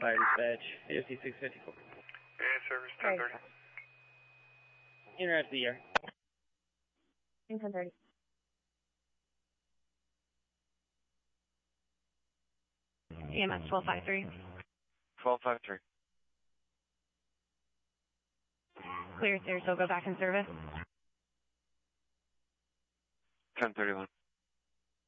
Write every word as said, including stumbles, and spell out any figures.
Fire dispatch, A C six fifty-four. Air service ten thirty. Interact the air. ten thirty. E M S twelve five three. twelve five three. Clear Saratoga back in service. ten thirty-one.